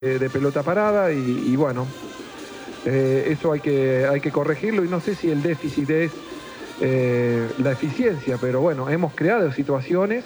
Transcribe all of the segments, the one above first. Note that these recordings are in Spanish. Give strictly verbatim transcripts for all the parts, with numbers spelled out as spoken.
de pelota parada y, y bueno, eh, eso hay que, hay que corregirlo y no sé si el déficit es eh, la eficiencia, pero bueno, hemos creado situaciones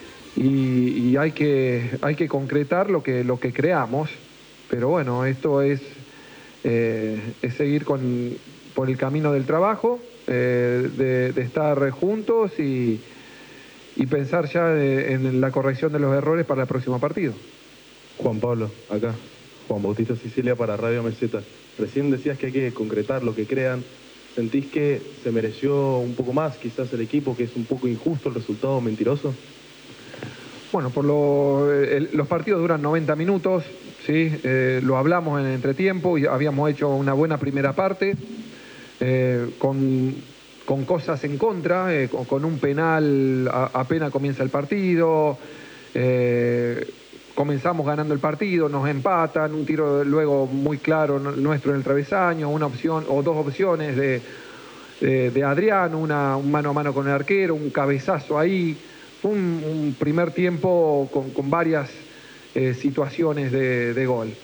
y, y hay, que, hay que concretar lo que, lo que creamos, pero bueno, esto es, eh, es seguir con, por el camino del trabajo, eh, de, de estar juntos y, y pensar ya de, en la corrección de los errores para el próximo partido. Juan Pablo, acá. Juan Bautista Sicilia para Radio Meseta. Recién decías que hay que concretar lo que crean. ¿Sentís que se mereció un poco más quizás el equipo, que es un poco injusto el resultado mentiroso? Bueno, por lo, el, los partidos duran noventa minutos, ¿sí? Eh, lo hablamos en el entretiempo y habíamos hecho una buena primera parte eh, con, con cosas en contra, eh, con, con un penal a, apenas comienza el partido. Eh, Comenzamos ganando el partido, nos empatan, un tiro luego muy claro nuestro en el travesaño, una opción o dos opciones de, de, de Adrián, una, un mano a mano con el arquero, un cabezazo ahí. Fue un, un primer tiempo con, con varias eh, situaciones de, de gol.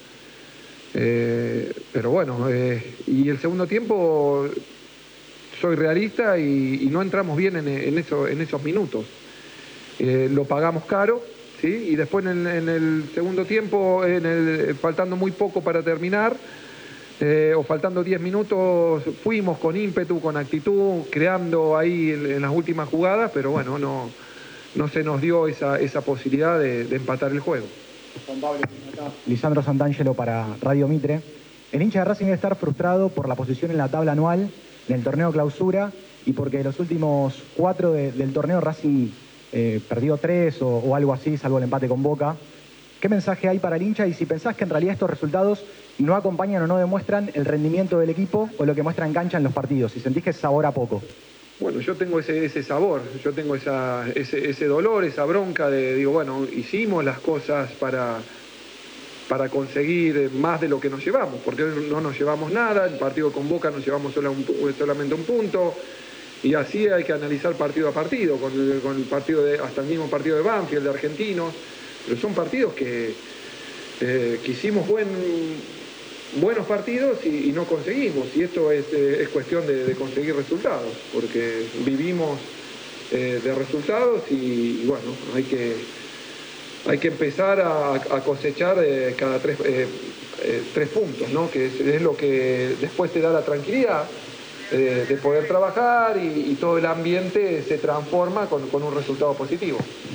Eh, pero bueno, eh, y el segundo tiempo soy realista y, y no entramos bien en, en, eso, en esos minutos. Eh, lo pagamos caro. ¿Sí? Y después en el, en el segundo tiempo, en el, faltando muy poco para terminar, eh, o faltando diez minutos, fuimos con ímpetu, con actitud, creando ahí en, en las últimas jugadas, pero bueno, no, no se nos dio esa, esa posibilidad de, de empatar el juego. Juan Pablo, acá. Lisandro Santangelo para Radio Mitre. El hincha de Racing debe estar frustrado por la posición en la tabla anual, en el torneo clausura, y porque los últimos cuatro de, del torneo Racing Eh, perdió tres o, o algo así, salvo el empate con Boca. ¿Qué mensaje hay para el hincha? Y si pensás que en realidad estos resultados no acompañan o no demuestran el rendimiento del equipo o lo que muestra en cancha en los partidos, si sentís que sabora poco. Bueno, yo tengo ese, ese sabor, yo tengo esa, ese, ese dolor, esa bronca de, digo, bueno, hicimos las cosas para, para conseguir más de lo que nos llevamos, porque no nos llevamos nada, el partido con Boca nos llevamos solo un, solamente un punto. Y así hay que analizar partido a partido, con el, con el partido de, hasta el mismo partido de Banfield, de Argentinos, pero son partidos que, eh, que hicimos buen, buenos partidos y, y no conseguimos, y esto es, eh, es cuestión de, de conseguir resultados, porque vivimos eh, de resultados y, y bueno, hay que, hay que empezar a, a cosechar eh, cada tres, eh, eh, tres puntos, ¿no? Que es, es lo que después te da la tranquilidad De, de poder trabajar y, y todo el ambiente se transforma con, con un resultado positivo.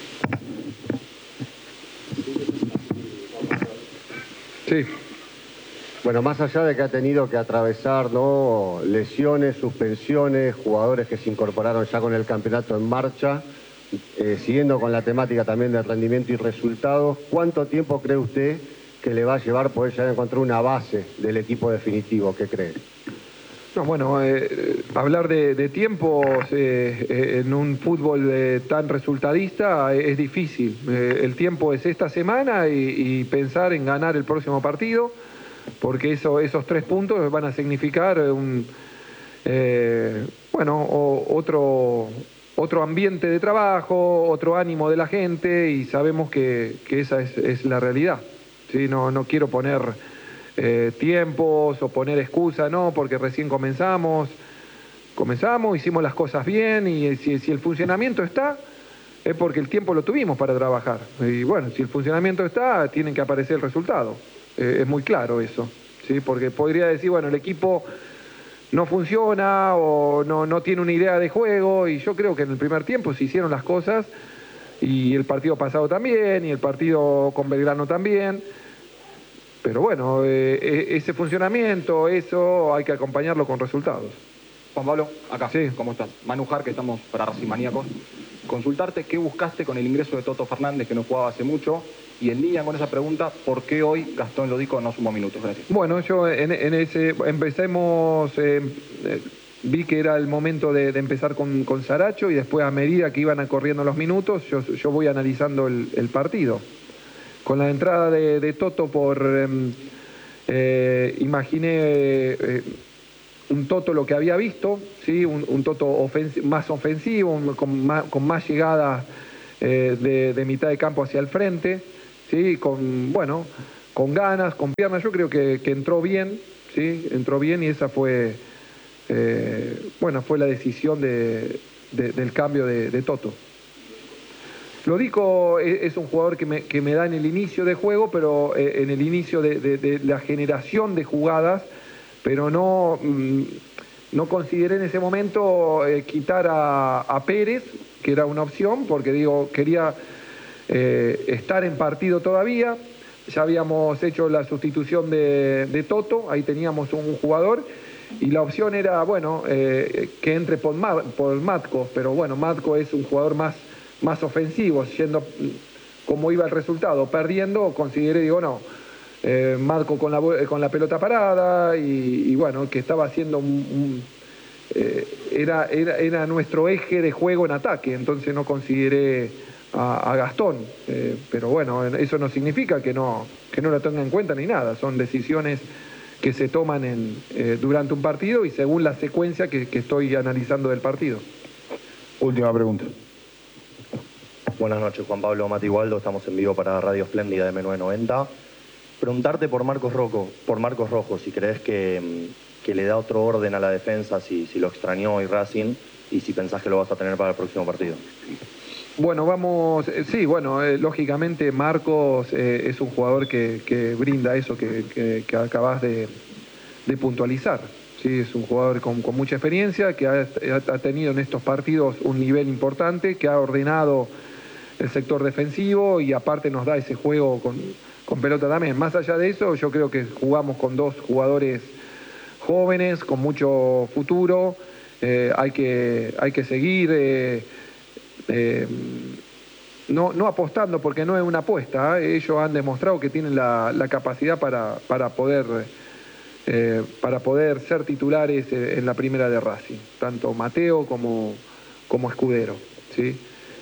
Sí. Bueno, más allá de que ha tenido que atravesar, ¿no?, lesiones, suspensiones, jugadores que se incorporaron ya con el campeonato en marcha, eh, siguiendo con la temática también del rendimiento y resultados, ¿cuánto tiempo cree usted que le va a llevar poder ya encontrar una base del equipo definitivo? ¿Qué cree? No, bueno, eh, hablar de, de tiempos eh, eh, en un fútbol eh, tan resultadista eh, es difícil. Eh, el tiempo es esta semana y, y pensar en ganar el próximo partido, porque eso, esos tres puntos van a significar un, eh, bueno, o, otro, otro ambiente de trabajo, otro ánimo de la gente, y sabemos que, que esa es, es la realidad. ¿Sí? No, no quiero poner Eh, tiempos o poner excusas, no, porque recién comenzamos, comenzamos, hicimos las cosas bien y si, si el funcionamiento está, es porque el tiempo lo tuvimos para trabajar. Y bueno, si el funcionamiento está, tienen que aparecer el resultado. Eh, es muy claro eso, ¿sí? Porque podría decir, bueno, el equipo no funciona o no, no tiene una idea de juego, y yo creo que en el primer tiempo se hicieron las cosas, y el partido pasado también, y el partido con Belgrano también. Pero bueno, eh, ese funcionamiento, eso hay que acompañarlo con resultados. Juan Pablo, acá, sí. ¿Cómo estás? Manu Jar, que estamos para Racing Maníacos. Consultarte qué buscaste con el ingreso de Toto Fernández, que no jugaba hace mucho, y en línea con esa pregunta, ¿por qué hoy Gastón Lodico no sumó minutos? Gracias. Bueno, yo en, en ese, empecemos, eh, eh, vi que era el momento de, de empezar con, con Saracho, y después a medida que iban corriendo los minutos, yo, yo voy analizando el, el partido. Con la entrada de, de Toto por, eh, eh, imaginé eh, un Toto lo que había visto, ¿sí? un, un Toto ofensi más ofensivo, un, con, más, con más llegada eh, de, de mitad de campo hacia el frente, ¿sí? Con, bueno, con ganas, con piernas. Yo creo que, que entró bien, ¿sí? Entró bien y esa fue, eh, bueno, fue la decisión de, de, del cambio de, de Toto. Lodico es, es un jugador que me, que me da en el inicio de juego, pero eh, en el inicio de, de, de la generación de jugadas, pero no, mmm, no consideré en ese momento eh, quitar a, a Pérez, que era una opción, porque digo, quería eh, estar en partido todavía. Ya habíamos hecho la sustitución de, de Toto, ahí teníamos un jugador, y la opción era, bueno, eh, que entre por, Ma, por Matko, pero bueno, Matko es un jugador más, más ofensivo, yendo como iba el resultado, perdiendo, consideré, digo, no, eh, Matko con la, con la pelota parada, y, y bueno, que estaba haciendo un... un eh, era, era, era nuestro eje de juego en ataque, entonces no consideré a, a Gastón, eh, pero bueno, eso no significa que no, que no lo tenga en cuenta ni nada, son decisiones que se toman en, eh, durante un partido y según la secuencia que, que estoy analizando del partido. Última pregunta. Buenas noches, Juan Pablo, Mati Waldo, estamos en vivo para Radio Espléndida de M novecientos noventa. Preguntarte por Marcos Rojo, por Marcos Rojo, si crees que, que le da otro orden a la defensa, si, si lo extrañó hoy Racing y si pensás que lo vas a tener para el próximo partido. Bueno, vamos, eh, sí, bueno, eh, lógicamente Marcos eh, es un jugador que, que brinda eso que, que, que acabas de, de puntualizar. Sí, es un jugador con, con mucha experiencia, que ha, ha tenido en estos partidos un nivel importante, que ha ordenado el sector defensivo y aparte nos da ese juego con, con pelota también. Más allá de eso, yo creo que jugamos con dos jugadores jóvenes, con mucho futuro, eh, hay, que, hay que seguir... Eh, Eh, no, no apostando porque no es una apuesta, ¿eh? Ellos han demostrado que tienen la, la capacidad para, para, poder, eh, para poder ser titulares en la primera de Racing, tanto Mateo como, como Escudero, ¿sí?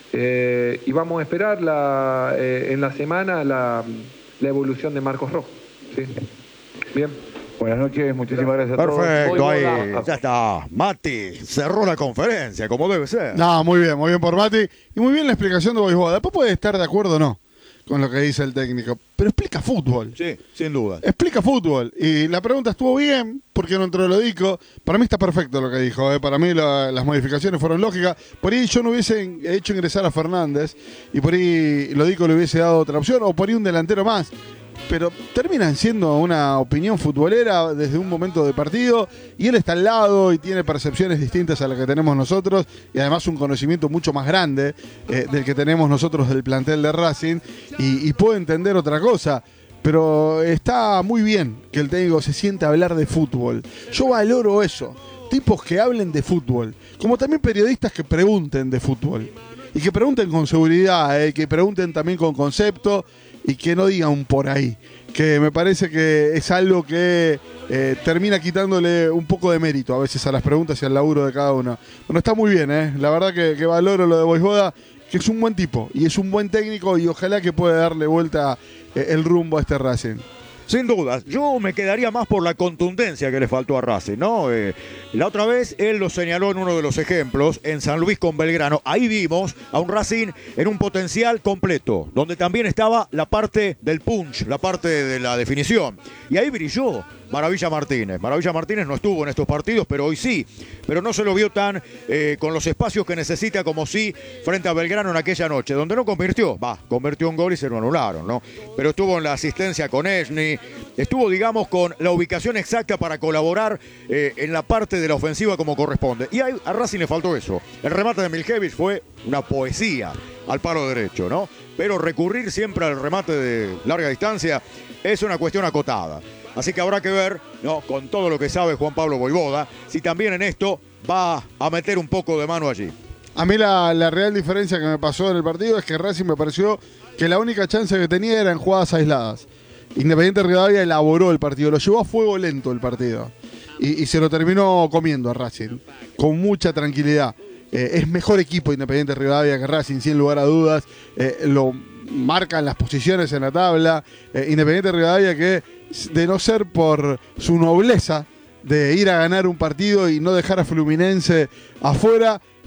Eh, y vamos a esperar la, eh, en la semana la, la evolución de Marcos Rojo, ¿sí? Bien. Buenas noches, muchísimas gracias a todos. Perfecto, ahí ya está. Mati cerró la conferencia, como debe ser. No, muy bien, muy bien por Mati. Y muy bien la explicación de Boisboda. Después puede estar de acuerdo o no con lo que dice el técnico, pero explica fútbol. Sí, sin duda. Explica fútbol. Y la pregunta estuvo bien, porque no entró Lodico. Para mí está perfecto lo que dijo. ¿eh? Para mí la, las modificaciones fueron lógicas. Por ahí yo no hubiese hecho ingresar a Fernández y por ahí Lodico le hubiese dado otra opción, o por ahí un delantero más. Pero terminan siendo una opinión futbolera desde un momento de partido y él está al lado y tiene percepciones distintas a las que tenemos nosotros y además un conocimiento mucho más grande eh, del que tenemos nosotros del plantel de Racing y, y puede entender otra cosa. Pero está muy bien que el técnico se siente a hablar de fútbol. Yo valoro eso, tipos que hablen de fútbol, como también periodistas que pregunten de fútbol y que pregunten con seguridad, eh, que pregunten también con concepto y que no digan por ahí, que me parece que es algo que eh, termina quitándole un poco de mérito a veces a las preguntas y al laburo de cada uno. Bueno, está muy bien, ¿eh? La verdad que, que valoro lo de Boisboda, que es un buen tipo y es un buen técnico y ojalá que pueda darle vuelta eh, el rumbo a este Racing. Sin dudas, yo me quedaría más por la contundencia que le faltó a Racing, ¿no? Eh, la otra vez él lo señaló en uno de los ejemplos, en San Luis con Belgrano. Ahí vimos a un Racing en un potencial completo, donde también estaba la parte del punch, la parte de la definición. Y ahí brilló Maravilla Martínez. Maravilla Martínez no estuvo en estos partidos, pero hoy sí. Pero no se lo vio tan eh, con los espacios que necesita como sí frente a Belgrano en aquella noche, donde no convirtió. Va, convirtió un gol y se lo anularon, ¿no? Pero estuvo en la asistencia con Esni, estuvo, digamos, con la ubicación exacta para colaborar eh, en la parte de la ofensiva como corresponde. Y ahí a Racing le faltó eso. El remate de Miljevic fue una poesía al palo derecho, ¿no? Pero recurrir siempre al remate de larga distancia es una cuestión acotada. Así que habrá que ver, ¿no? Con todo lo que sabe Juan Pablo Boisboda, si también en esto va a meter un poco de mano allí. A mí la, la real diferencia que me pasó en el partido es que Racing me pareció que la única chance que tenía era en jugadas aisladas. Independiente Rivadavia elaboró el partido, lo llevó a fuego lento el partido y, y se lo terminó comiendo a Racing, con mucha tranquilidad. Eh, es mejor equipo Independiente Rivadavia que Racing, sin lugar a dudas. Eh, lo marcan las posiciones en la tabla. Eh, Independiente Rivadavia que, de no ser por su nobleza de ir a ganar un partido y no dejar a Fluminense afuera,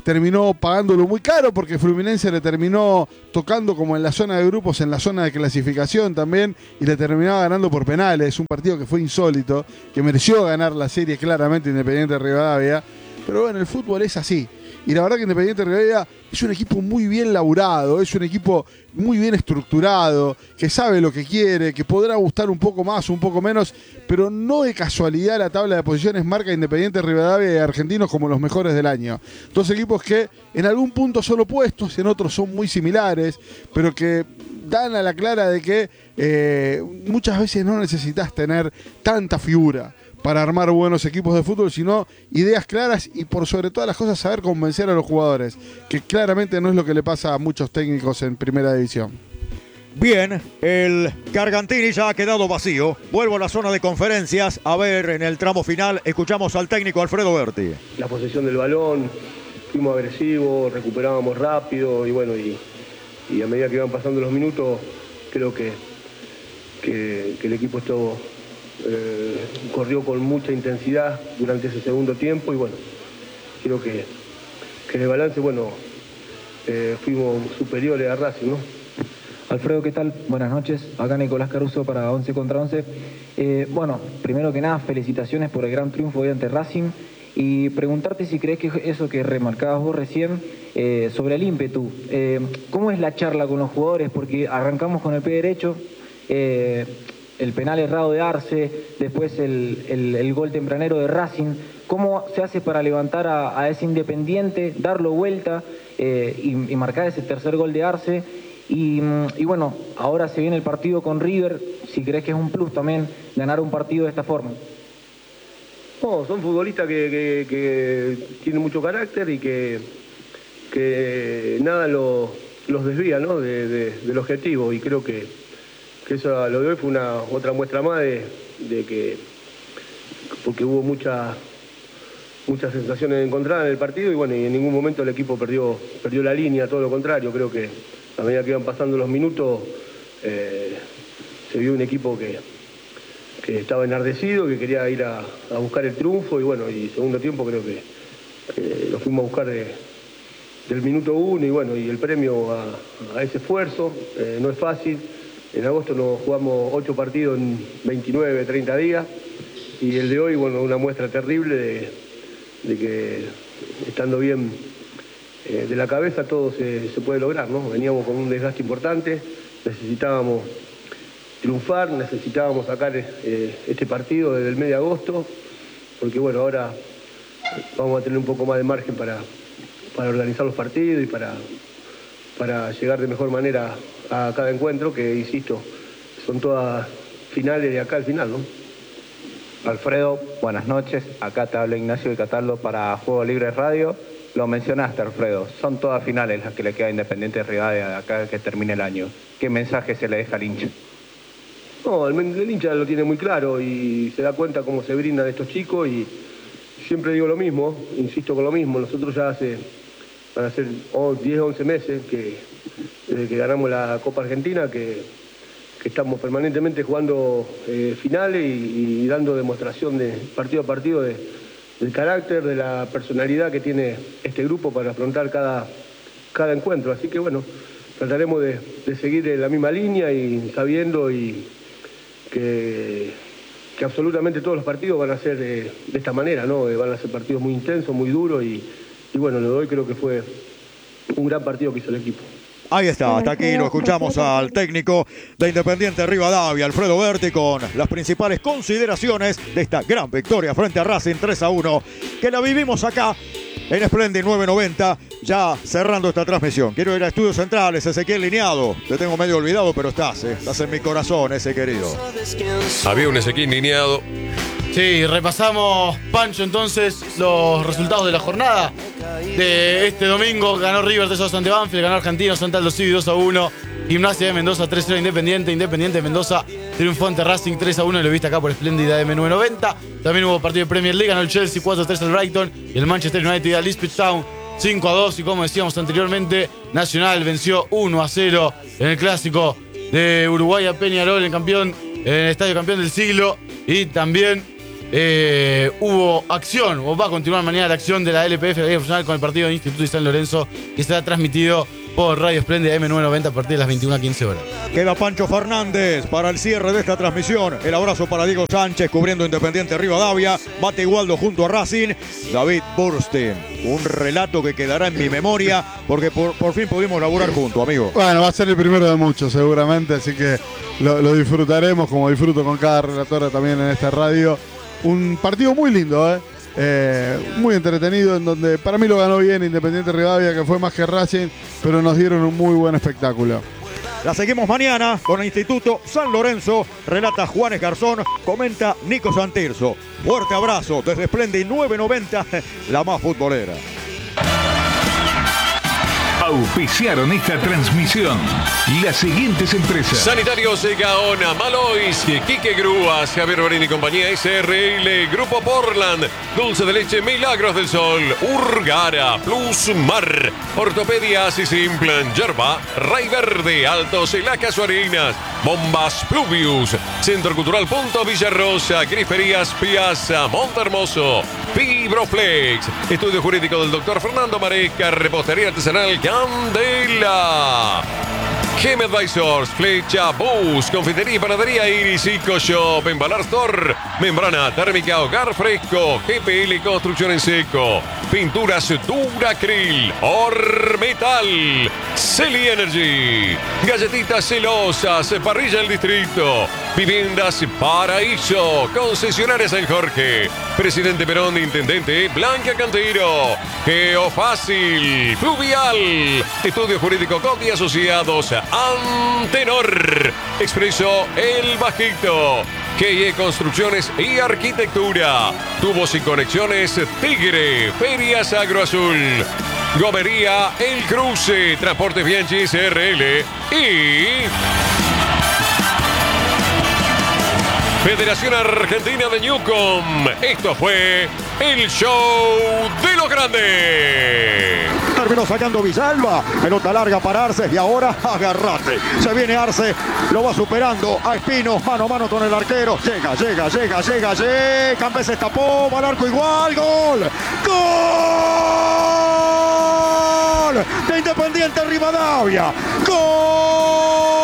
terminó pagándolo muy caro porque Fluminense le terminó tocando como en la zona de grupos, en la zona de clasificación también, y le terminaba ganando por penales. Un partido que fue insólito, que mereció ganar la serie claramente Independiente de Rivadavia. Pero bueno, el fútbol es así. Y la verdad que Independiente de Rivadavia es un equipo muy bien laburado, es un equipo muy bien estructurado, que sabe lo que quiere, que podrá gustar un poco más o un poco menos, pero no de casualidad la tabla de posiciones marca Independiente de Rivadavia y Argentinos como los mejores del año. Dos equipos que en algún punto son opuestos, en otros son muy similares, pero que dan a la clara de que eh, muchas veces no necesitas tener tanta figura para armar buenos equipos de fútbol, sino ideas claras y por sobre todas las cosas saber convencer a los jugadores, que claramente no es lo que le pasa a muchos técnicos en primera división. Bien, el Gargantini ya ha quedado vacío. Vuelvo a la zona de conferencias. A ver, en el tramo final, escuchamos al técnico Alfredo Berti. La posesión del balón, fuimos agresivos, recuperábamos rápido y bueno, y, y a medida que iban pasando los minutos, creo que, que, que el equipo estuvo... Eh, corrió con mucha intensidad durante ese segundo tiempo y bueno, creo que, que en el balance, bueno, eh, fuimos superiores a Racing, ¿no? Alfredo, ¿qué tal? Buenas noches. Acá Nicolás Caruso para once contra once. Eh, bueno, primero que nada, felicitaciones por el gran triunfo hoy ante Racing y preguntarte si crees que eso que remarcabas vos recién eh, sobre el ímpetu, eh, ¿cómo es la charla con los jugadores? Porque arrancamos con el pie derecho, eh, el penal errado de Arce, después el, el, el gol tempranero de Racing. ¿Cómo se hace para levantar a, a ese Independiente, darlo vuelta eh, y, y marcar ese tercer gol de Arce? Y, y bueno, ahora se viene el partido con River, si crees que es un plus también ganar un partido de esta forma. No, son futbolistas que, que, que tienen mucho carácter y que, que nada lo, los desvía, ¿no? de, de, del objetivo, y creo que que eso lo de hoy fue una otra muestra más de, de que, porque hubo muchas muchas sensaciones encontradas en el partido y bueno, y en ningún momento el equipo perdió, perdió la línea, todo lo contrario. Creo que a medida que iban pasando los minutos eh, se vio un equipo que, que estaba enardecido, que quería ir a, a buscar el triunfo y bueno, y segundo tiempo creo que, que lo fuimos a buscar de, del minuto uno y bueno, y el premio a, a ese esfuerzo, eh, no es fácil. En agosto nos jugamos ocho partidos en veintinueve, treinta días y el de hoy, bueno, una muestra terrible de, de que estando bien eh, de la cabeza todo se, se puede lograr, ¿no? Veníamos con un desgaste importante, necesitábamos triunfar, necesitábamos sacar eh, este partido desde el mes de agosto, porque bueno, ahora vamos a tener un poco más de margen para, para organizar los partidos y para, para llegar de mejor manera a cada encuentro, que insisto, son todas finales de acá al final, ¿no? Alfredo, buenas noches. Acá te habla Ignacio de Cataldo para Juego Libre Radio. Lo mencionaste, Alfredo, son todas finales las que le queda a Independiente de Rivadavia de acá que termine el año. ¿Qué mensaje se le deja al hincha? No, el, el hincha lo tiene muy claro y se da cuenta cómo se brindan estos chicos y siempre digo lo mismo, insisto con lo mismo. Nosotros ya hace, van a ser diez, once meses que desde que ganamos la Copa Argentina, que, que estamos permanentemente jugando eh, finales y, y dando demostración de partido a partido de, del carácter, de la personalidad que tiene este grupo para afrontar cada, cada encuentro. Así que bueno, trataremos de, de seguir en la misma línea y sabiendo y que, que absolutamente todos los partidos van a ser de, de esta manera, ¿no? Eh, van a ser partidos muy intensos, muy duros y, y bueno, lo de hoy creo que fue un gran partido que hizo el equipo. Ahí está, hasta aquí lo escuchamos al técnico de Independiente Rivadavia, Alfredo Berti, con las principales consideraciones de esta gran victoria frente a Racing tres a uno, que la vivimos acá en Splendid nueve noventa, ya cerrando esta transmisión. Quiero ir a Estudios Centrales, Ezequiel Lineado, te tengo medio olvidado, pero estás, eh, estás en mi corazón, ese querido. Había un Ezequiel Lineado. Sí, repasamos, Pancho, entonces los resultados de la jornada de este domingo. Ganó River tres a dos ante Banfield, ganó Argentinos ante Aldo Civi dos a uno, Gimnasia de Mendoza tres a cero Independiente, Independiente de Mendoza triunfó ante Racing tres a uno, lo viste acá por Espléndida M nueve noventa. También hubo partido de Premier League, ganó el Chelsea cuatro a tres al Brighton y el Manchester United al Ipswich Town cinco a dos, y como decíamos anteriormente, Nacional venció uno a cero en el clásico de Uruguay a Peñarol, el campeón, en el estadio campeón del siglo, y también eh, hubo acción, o va a continuar mañana la acción de la L P F, la Liga Profesional, con el partido de Instituto y San Lorenzo, que será transmitido por Radio Espléndida M novecientos noventa a partir de las veintiuna a quince horas. Queda Pancho Fernández para el cierre de esta transmisión. El abrazo para Diego Sánchez cubriendo Independiente Rivadavia. Mate Igualdo junto a Racing. David Burstein. Un relato que quedará en mi memoria porque por, por fin pudimos laburar juntos, amigo. Bueno, va a ser el primero de muchos seguramente, así que lo, lo disfrutaremos como disfruto con cada relatora también en esta radio. Un partido muy lindo, ¿eh? Eh, muy entretenido, en donde para mí lo ganó bien Independiente Rivadavia, que fue más que Racing, pero nos dieron un muy buen espectáculo. La seguimos mañana con el Instituto San Lorenzo. Relata Juanes Garzón, comenta Nico Santirso. Fuerte abrazo desde Splendid nueve noventa, la más futbolera. Auspiciaron esta transmisión las siguientes empresas: Sanitarios Gaona, Malois, Quique Grúas, Javier Barín y compañía, S R L, Grupo Portland, Dulce de Leche Milagros del Sol, Urgara, Plus Mar, Ortopedias y Simplan, Yerba, Ray Verde, Altos y Las Casuarinas, Bombas Pluvius, Centro Cultural Punto Villarrosa, Griferías Piazza, Montehermoso, Fibroflex, Estudio Jurídico del doctor Fernando Maresca, Repostería Artesanal Candela, Gem Advisors, Flecha, Bus, Confitería y Panadería Iris, Ico Shop, Embalar Store, Membrana Térmica Hogar Fresco, G P L Construcción en Seco, Pinturas Duracril, Ormetal, Celi Energy, Galletitas Celosas, Parrilla del Distrito, Viviendas Paraíso, Concesionaria San Jorge, Presidente Perón, Intendente Blanca Cantero, Geofácil, Fluvial, Estudio Jurídico Coti Asociados, Antenor, Expreso El Bajito, G E Construcciones y Arquitectura, Tubos y Conexiones Tigre, Ferias Agroazul, Gomería El Cruce, Transportes Bianchi S R L y Federación Argentina de Newcom. Esto fue el show de los grandes. Terminó sacando Villalba, pelota larga para Arce y ahora agarrate. Se viene Arce, lo va superando a Espino, mano a mano con el arquero. Llega, llega, llega, llega, llega. Campes se tapó, va al arco igual, gol. ¡Gol! De Independiente Rivadavia. ¡Gol!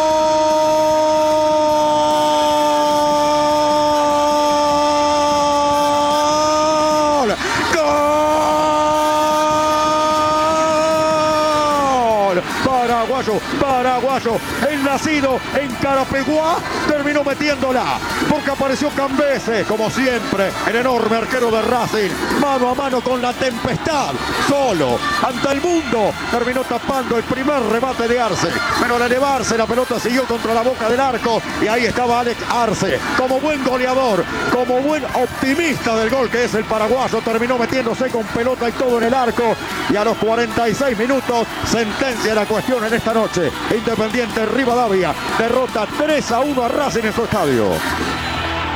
Paraguayo, el nacido en Carapeguá, terminó metiéndola, porque apareció Cambese, como siempre, el enorme arquero de Racing, mano a mano con la tempestad, solo, ante el mundo, terminó tapando el primer remate de Arce, pero al elevarse la pelota siguió contra la boca del arco, y ahí estaba Alex Arce, como buen goleador, como buen optimista del gol que es el paraguayo, terminó metiéndose con pelota y todo en el arco, y a los cuarenta y seis minutos, sentencia la cuestión en esta noche. Independiente Rivadavia derrota tres a uno a Racing en su estadio.